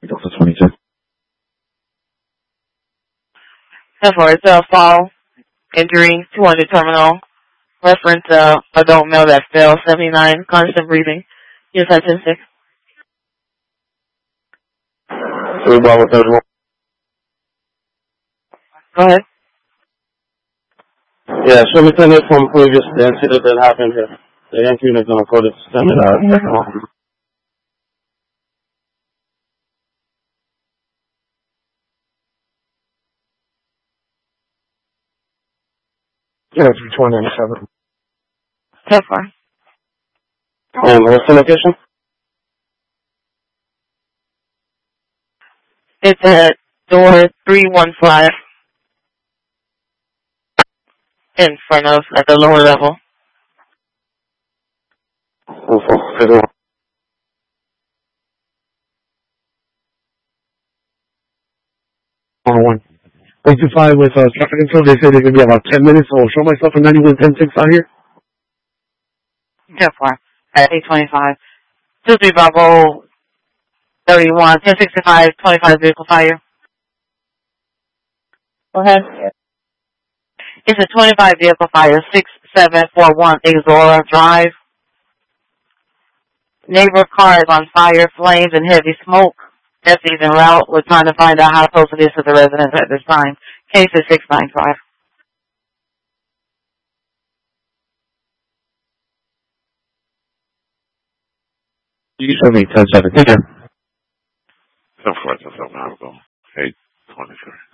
Delta 22. It's a fall injury, 200 terminal. Reference adult male that fell, 79, constant breathing. Use that 10-6. 3 Bravo 31. Go ahead. Yeah, show me 10 from previous incident that happened here. The Yankee unit gonna call it. Send it out. Yeah, 327. 10-4. And what's the location? It's at door 315 in front of, at the lower level. 441. 825 with traffic control. They said they're going to be about 10 minutes. So I'll show myself in 91 10-6 out here. 10-4 at 825. 23 Bravo 31, 1065, 25 vehicle fire. Go ahead. It's a 25 vehicle fire, 6741 Exora Drive. Neighbor car is on fire, flames and heavy smoke. Deputies en route. We're trying to find out how close it is to the residents at this time. Case is 695. You show me 10-7. Take care. 10-4, 10-7, 823.